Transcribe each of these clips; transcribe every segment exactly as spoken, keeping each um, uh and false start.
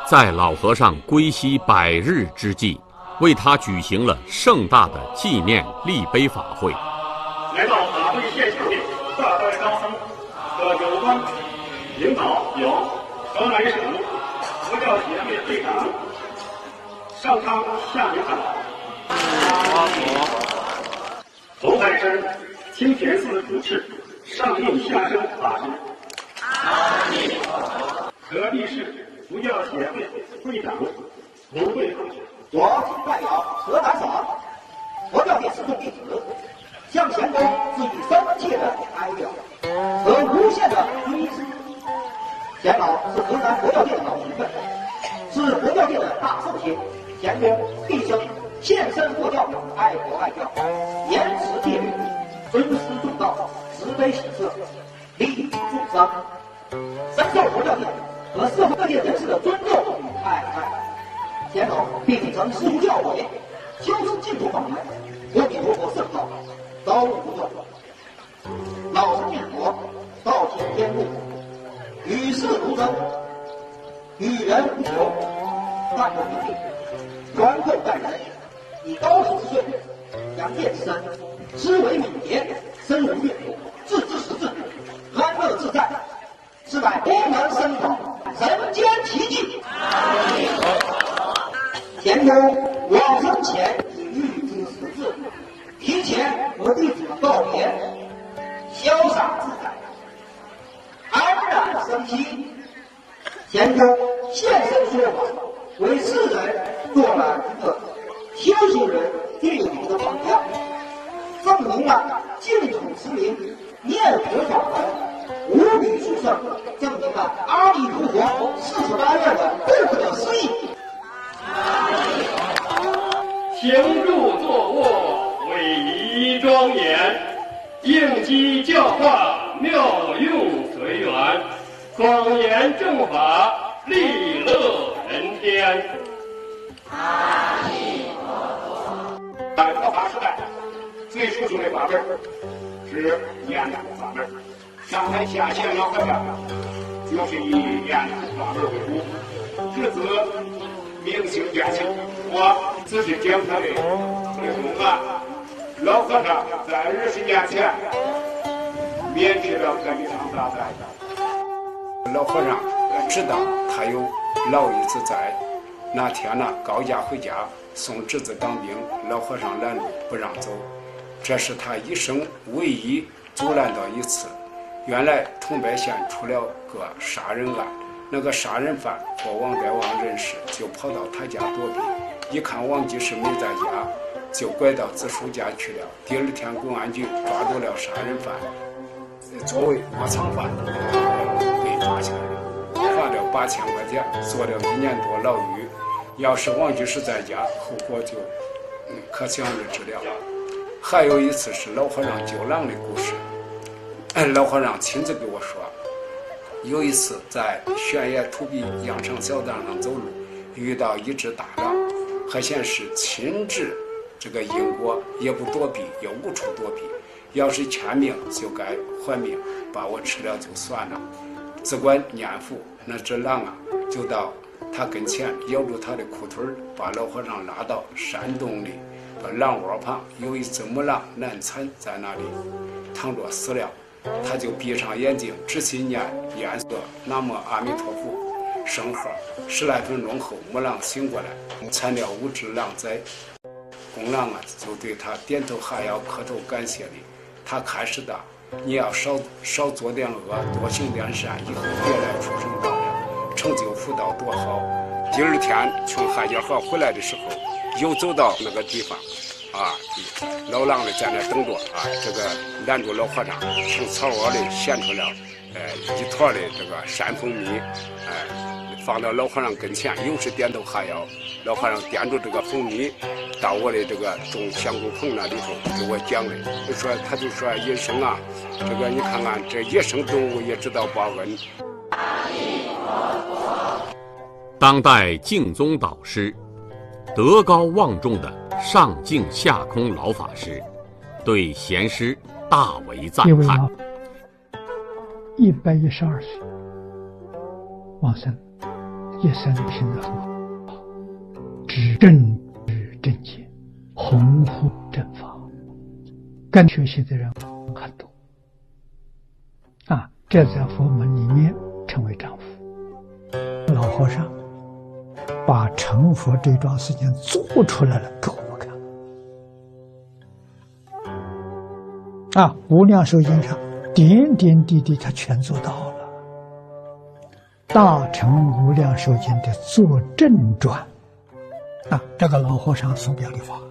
在老和尚归西百日之际，为他举行了盛大的纪念立碑法会。 来到法会现场的大代高僧和有关领导有河南省佛教协会会长上苍下明堂，红海山清田寺主持上应下生法师，河地市佛教协会会长吴慧慧， 我代表河南省佛教界四众弟子，向前公致以深切的哀悼和无限的追思。钱老是河南佛教界的老前辈，是佛教界的大圣贤。钱公毕生献身佛教，爱国爱教，严持戒律，尊师重道，慈悲喜舍，利益众生，深受佛教界和社会各界人士的尊重与爱戴。钱老并继承师父教诲，修持净土法门，阿弥陀佛圣道，朝无不断。老生念佛，道体天路，与世如真，与人无求，淡泊名利，宽厚待人，以高龄之岁，扬见之身，思维敏捷，身如玉，自知识字，安乐自在，是乃功能深广，人间奇迹。前公往生前已预知时至，提前和弟子们告别，潇洒自在，安然生息。前公现身说法，为世人做了一个修行人最好的榜样，证明了净土之名念佛法门无比殊胜，证明了阿弥陀佛四十八愿的不可思议。 行住坐卧，威仪庄严，应机教化，妙用随缘，广言正法，利乐人间。阿弥陀佛。在佛法时代，最殊胜的法门是念佛法门。上台下线老和尚就是以念佛法门为主，至此明心见性。我仔细讲他的内容啊，老和尚在二十年前免去了这一场大灾。 老和尚知道他有老爷子在，那天呢高家回家送侄子当兵，老和尚拦住不让走，这是他一生唯一阻拦到一次。原来桐柏县出了个杀人案，那个杀人犯和王德旺认识，就跑到他家躲避，一看王吉士没在家，就拐到子叔家去了。第二天公安局抓住了杀人犯，作为窝藏犯被抓起来了，罚了八千块钱，坐了一年多牢狱。要是王吉士在家，后果就可想而知了。还有一次是老和尚救狼的故事，老和尚亲自给我说，有一次在悬崖土壁羊肠小道上走路，遇到一只大狼，还显示亲治这个因果，也不躲避，也无处躲避，要是欠命就该还命，把我吃了就算了。只管念佛，那只狼啊就到他跟前咬住他的裤腿，把老和尚拉到山洞里，把狼窝旁有一只母狼难产在那里躺着死了，他就闭上眼睛，仔细念念诵南无阿弥陀佛圣号。十来分钟后，母狼醒过来，产了五只狼崽。公狼啊，就对他点头哈腰，磕头感谢的。他开始的，你要少少做点恶，多行点善，以后别来畜生道了，成就福道多好。第二天从海家河回来的时候，又走到那个地方。啊，老狼的在那等着啊，这个拦住老和尚，从草窝里衔出了呃一坨的这个山蜂蜜，哎、呃，放到老和尚跟前，又是点头哈腰。老和尚掂住这个蜂蜜，到我的这个种香菇棚那里头给我讲的，就说他就说野生啊，这个你看看这野生动物也知道报恩。 当代净宗导师，德高望重的上净下空老法师对贤师大为赞叹。 一百一十二岁往生， 一生行得很好，知正知正见，弘护正法，跟学习的人很多啊，这在佛门里面称为丈夫。老和尚把成佛这桩事情做出来了给我们看啊，无量寿经上点点滴滴他全做到了。大乘无量寿经的作证传啊，这个老和尚所表的法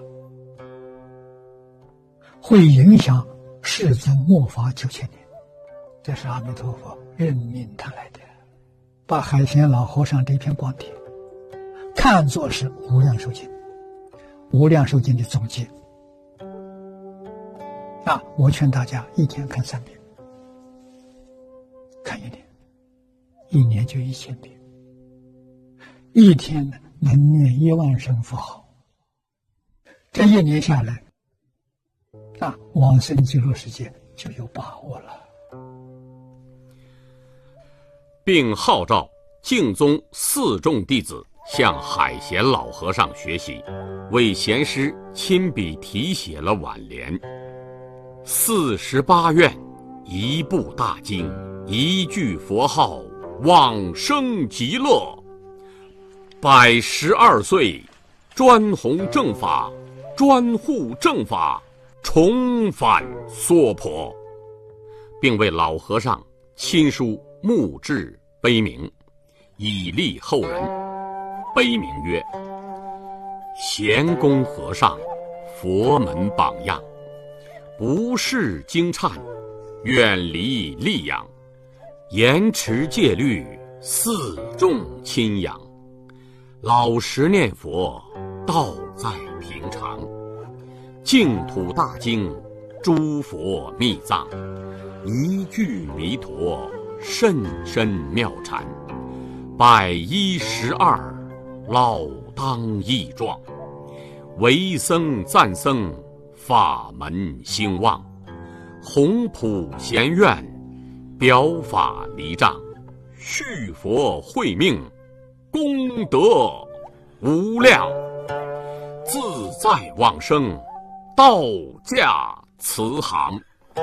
会影响世尊末法九千年，这是阿弥陀佛任命他来的，把海贤老和尚这篇光碟看作是无量寿经，无量寿经的总结啊！我劝大家一天看三遍，看一年，一年就一千遍，一天能念一万声佛号，这一年下来啊，往生极乐世界就有把握了。 并号召净宗四众弟子向海贤老和尚学习，为贤师亲笔题写了挽联：四十八愿，一部大经，一句佛号，往生极乐。百十二岁，专弘正法，专护正法，重返娑婆，并为老和尚亲书墓志碑铭，以利后人。碑铭曰：贤公和尚，佛门榜样，不识经忏，远离利养，严持戒律，四众亲仰，老实念佛，道在平常，净土大经，诸佛密藏，一句弥陀，甚深妙禅，百一十二，老当益壮，为僧赞僧，法门兴旺，弘普贤愿，表法离障，续佛慧命，功德无量，自在往生，道驾慈航。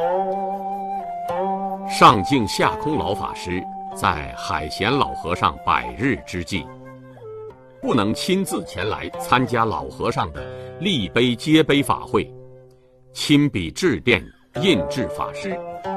上净下空老法师在海贤老和尚百日之际，不能亲自前来参加老和尚的立碑接碑法会，亲笔致电印制法师。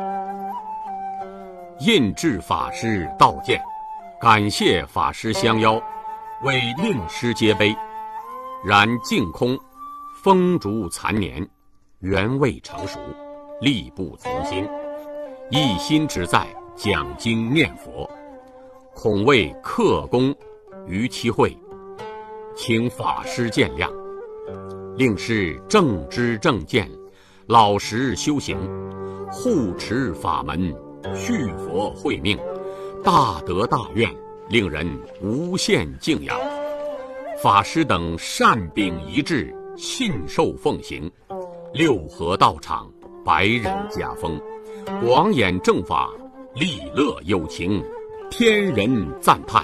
印制法师道见，感谢法师相邀，为令师接碑。然净空风烛残年，原未成熟，力不从心，一心只在讲经念佛，恐为克功于其会，请法师见谅。令师正知正见，老实修行，护持法门，续佛慧命，大德大愿，令人无限敬仰。法师等善秉一致，信受奉行，六合道场，百人家风，广演正法，利乐有情，天人赞叹。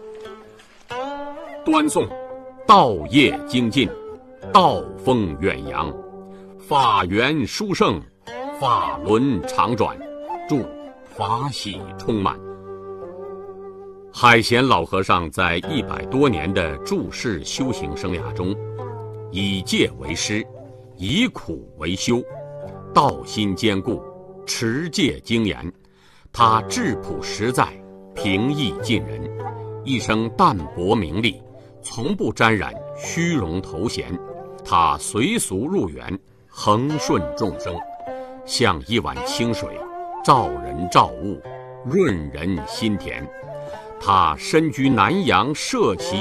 端诵道业精进，道风远扬，法缘殊胜，法轮常转，祝法喜充满。海贤老和尚在一百多年的住世修行生涯中，以戒为师，以苦为修，道心坚固，持戒精严。他质朴实在，平易近人，一生淡泊名利，从不沾染虚荣头衔。他随俗入园，恒顺众生，像一碗清水，照人照物，润人心田。他身居南阳社旗